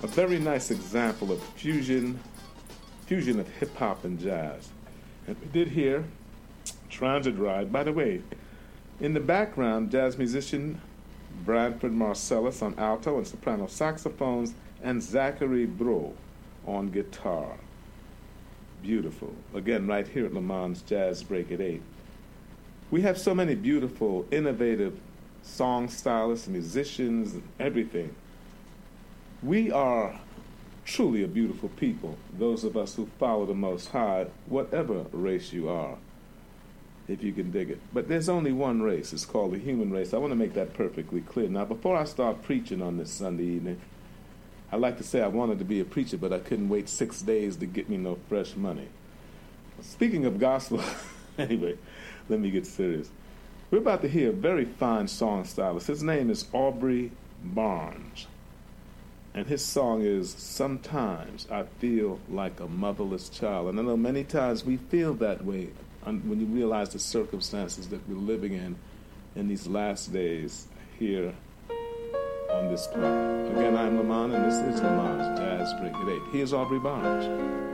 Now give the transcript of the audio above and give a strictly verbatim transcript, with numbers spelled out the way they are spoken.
a very nice example of fusion, fusion of hip-hop and jazz. And we did hear Transit Ride. By the way, in the background, jazz musician Branford Marcellus on alto and soprano saxophones, and Zachary Bro on guitar. Beautiful. Again, right here at Le Mans Jazz Break at eight. We have so many beautiful, innovative song stylists, musicians, and everything. We are truly a beautiful people, those of us who follow the Most High, whatever race you are, if you can dig it. But there's only one race. It's called the human race. I want to make that perfectly clear. Now, before I start preaching on this Sunday evening, I like to say I wanted to be a preacher, but I couldn't wait six days to get me no fresh money. Speaking of gospel, anyway, let me get serious. We're about to hear a very fine song stylist. His name is Aubrey Barnes. And his song is Sometimes I Feel Like a Motherless Child. And I know many times we feel that way when you realize the circumstances that we're living in in these last days here on this planet. Again, I'm Lamont, and this is Lamont's Jazz Break at eight. Here's Aubrey Barnes.